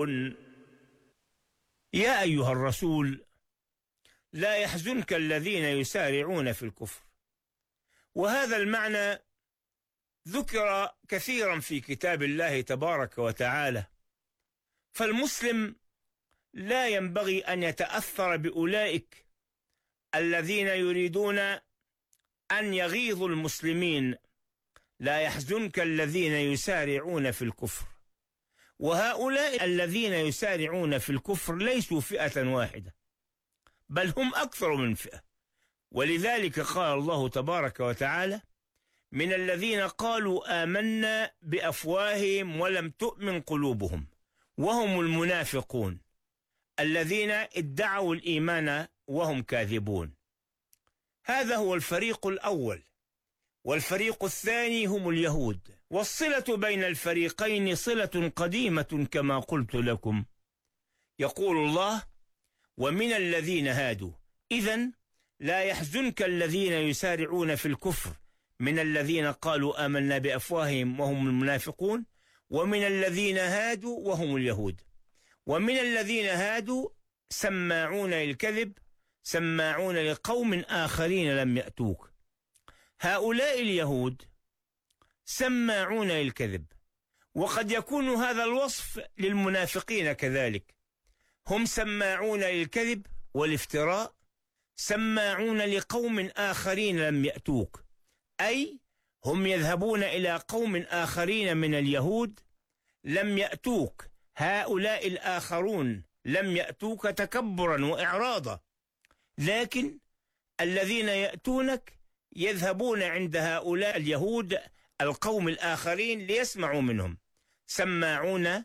يا أيها الرسول لا يحزنك الذين يسارعون في الكفر. وهذا المعنى ذكر كثيرا في كتاب الله تبارك وتعالى، فالمسلم لا ينبغي أن يتأثر بأولئك الذين يريدون أن يغيظوا المسلمين. لا يحزنك الذين يسارعون في الكفر. وهؤلاء الذين يسارعون في الكفر ليسوا فئة واحدة، بل هم أكثر من فئة. ولذلك قال الله تبارك وتعالى: من الذين قالوا آمنا بأفواههم ولم تؤمن قلوبهم وهم المنافقون الذين ادعوا الإيمان وهم كاذبون. هذا هو الفريق الأول. والفريق الثاني هم اليهود. والصلة بين الفريقين صلة قديمة كما قلت لكم. يقول الله: ومن الذين هادوا. إذن لا يحزنك الذين يسارعون في الكفر من الذين قالوا آمنا بأفواههم وهم المنافقون، ومن الذين هادوا وهم اليهود. ومن الذين هادوا سماعون للكذب سماعون لقوم آخرين لم يأتوك. هؤلاء اليهود سماعون للكذب، وقد يكون هذا الوصف للمنافقين كذلك. هم سماعون للكذب والافتراء، سماعون لقوم آخرين لم يأتوك، أي هم يذهبون إلى قوم آخرين من اليهود لم يأتوك. هؤلاء الآخرون لم يأتوك تكبرا وإعراضا، لكن الذين يأتونك يذهبون عند هؤلاء اليهود القوم الآخرين ليسمعوا منهم. سماعون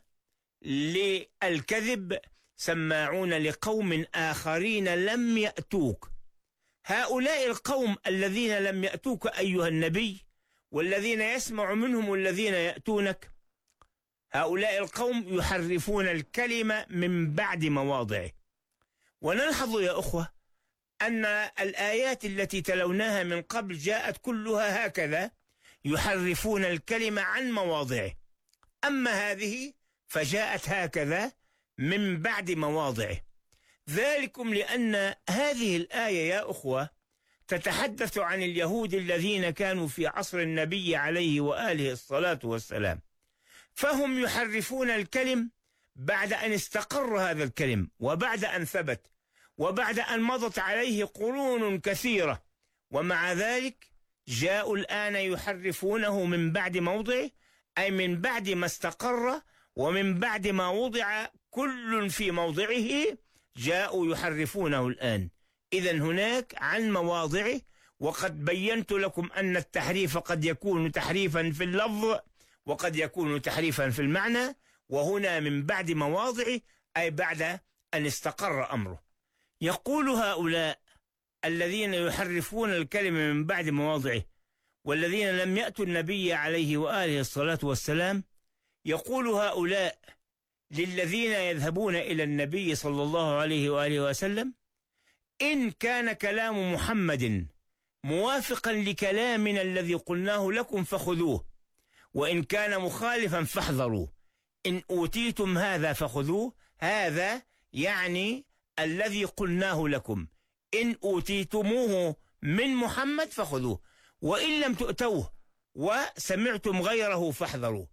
للكذب سماعون لقوم آخرين لم يأتوك. هؤلاء القوم الذين لم يأتوك أيها النبي، والذين يسمع منهم الذين يأتونك، هؤلاء القوم يحرفون الكلمة من بعد مواضعه. ونلحظ يا أخوة أن الآيات التي تلوناها من قبل جاءت كلها هكذا، يحرفون الكلمة عن مواضعه. أما هذه فجاءت هكذا من بعد مواضعه. ذلكم لأن هذه الآية يا أخوة تتحدث عن اليهود الذين كانوا في عصر النبي عليه وآله الصلاة والسلام، فهم يحرفون الكلم بعد أن استقر هذا الكلم، وبعد أن ثبت، وبعد أن مضت عليه قرون كثيرة، ومع ذلك جاءوا الآن يحرفونه من بعد موضعه، أي من بعد ما استقر ومن بعد ما وضع كل في موضعه جاءوا يحرفونه الآن. إذن هناك عن مواضعه. وقد بينت لكم أن التحريف قد يكون تحريفا في اللفظ وقد يكون تحريفا في المعنى، وهنا من بعد مواضعه أي بعد أن استقر أمره. يقول هؤلاء الذين يحرفون الكلمة من بعد مواضعه والذين لم يأتوا النبي عليه وآله الصلاة والسلام، يقول هؤلاء للذين يذهبون إلى النبي صلى الله عليه وآله وسلم: إن كان كلام محمد موافقا لكلامنا الذي قلناه لكم فخذوه، وإن كان مخالفا فاحذروا. إن أوتيتم هذا فخذوه، هذا يعني الذي قلناه لكم. إن أوتيتموه من محمد فخذوه، وإن لم تؤتوه وسمعتم غيره فاحذروا.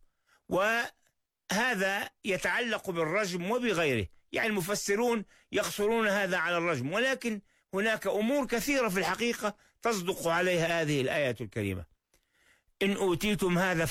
وهذا يتعلق بالرجم وبغيره، يعني المفسرون يقصرون هذا على الرجم، ولكن هناك أمور كثيرة في الحقيقة تصدق عليها هذه الآية الكريمة. إن أوتيتم هذا